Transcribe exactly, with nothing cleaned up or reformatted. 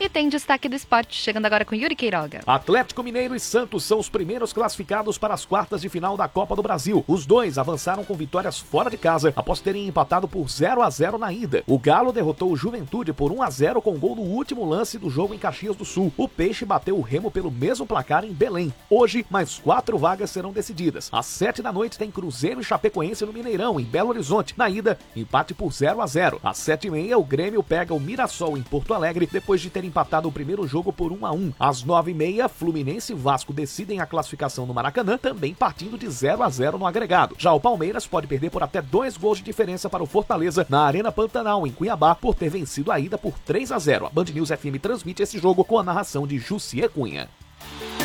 E tem destaque do esporte, chegando agora com Yuri Queiroga. Atlético Mineiro e Santos são os primeiros classificados para as quartas de final da Copa do Brasil. Os dois avançaram com vitórias fora de casa, após terem empatado por zero a zero na ida. O Galo derrotou o Juventude por um a zero com gol no último lance do jogo em Caxias do Sul. O Peixe bateu o Remo pelo mesmo placar em Belém. Hoje, mais quatro vagas serão decididas. Às sete da noite tem Cruzeiro e Chapecoense no Mineirão, em Belo Horizonte. Na ida, empate por zero a zero. Às sete e meia, o Grêmio pega o Mirassol em Porto Alegre, depois de ter empatado o primeiro jogo por um a um. Às nove e meia, Fluminense e Vasco decidem a classificação no Maracanã, também partindo de zero a zero no agregado. Já o Palmeiras pode perder por até dois gols de diferença para o Fortaleza na Arena Pantanal, em Cuiabá, por ter vencido a ida por três a zero. A Band News F M transmite esse jogo com a narração de Jussier Cunha.